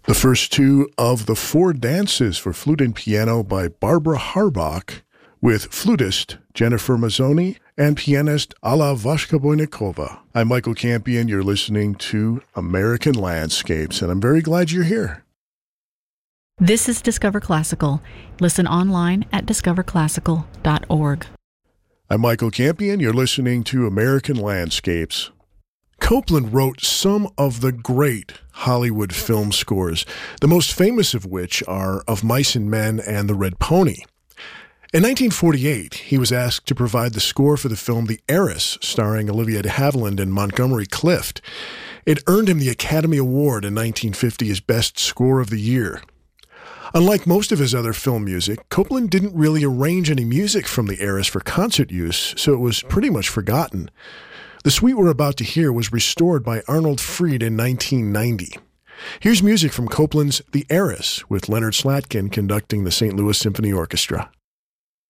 The first two of the four dances for flute and piano by Barbara Harbach, with flutist Jennifer Mazzoni and pianist Alla Vashkobojnikova. I'm Michael Campion. You're listening to American Landscapes, and I'm very glad you're here. This is Discover Classical. Listen online at discoverclassical.org. I'm Michael Campion. You're listening to American Landscapes. Copland wrote some of the great Hollywood film scores, the most famous of which are Of Mice and Men and The Red Pony. In 1948, he was asked to provide the score for the film The Heiress, starring Olivia de Havilland and Montgomery Clift. It earned him the Academy Award in 1950 as Best Score of the Year. Unlike most of his other film music, Copland didn't really arrange any music from The Heiress for concert use, so it was pretty much forgotten. The suite we're about to hear was restored by Arnold Freed in 1990. Here's music from Copland's The Heiress, with Leonard Slatkin conducting the St. Louis Symphony Orchestra.